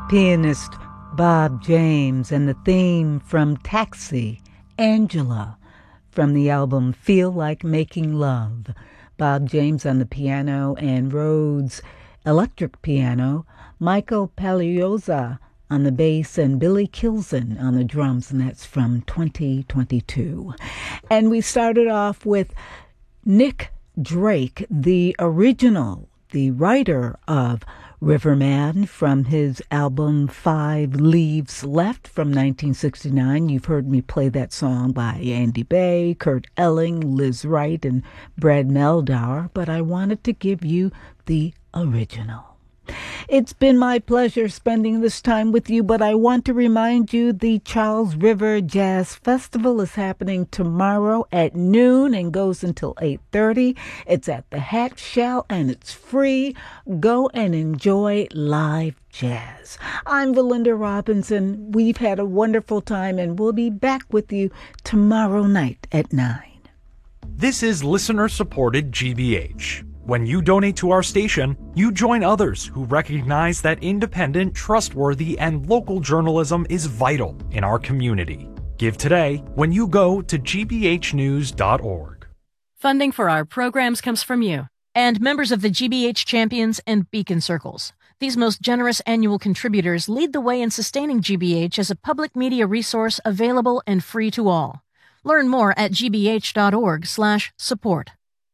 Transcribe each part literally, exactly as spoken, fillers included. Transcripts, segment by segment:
Pianist Bob James and the theme from Taxi, Angela, from the album Feel Like Making Love. Bob James on the piano and Rhodes electric piano, Michael Pagliozza on the bass, and Billy Kilson on the drums, and that's from twenty twenty-two. And we started off with Nick Drake, the original, the writer of Riverman, from his album Five Leaves Left from nineteen sixty-nine. You've heard me play that song by Andy Bay, Kurt Elling, Liz Wright, and Brad Meldauer, but I wanted to give you the original. It's been my pleasure spending this time with you, but I want to remind you the Charles River Jazz Festival is happening tomorrow at noon and goes until eight thirty. It's at the Hat Shell and it's free. Go and enjoy live jazz. I'm Valinda Robinson. We've had a wonderful time and we'll be back with you tomorrow night at nine. This is listener-supported G B H. When you donate to our station, you join others who recognize that independent, trustworthy, and local journalism is vital in our community. Give today when you go to g b h news dot org. Funding for our programs comes from you and members of the G B H Champions and Beacon Circles. These most generous annual contributors lead the way in sustaining G B H as a public media resource available and free to all. Learn more at g b h dot org slash support.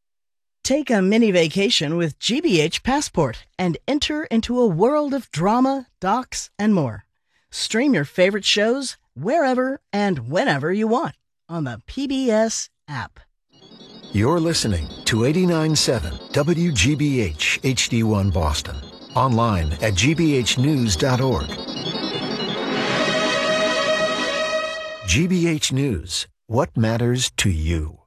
Take a mini vacation with G B H Passport and enter into a world of drama, docs, and more. Stream your favorite shows wherever and whenever you want on the P B S app. You're listening to eighty-nine point seven W G B H H D one Boston. Online at g b h news dot org. G B H News. What matters to you?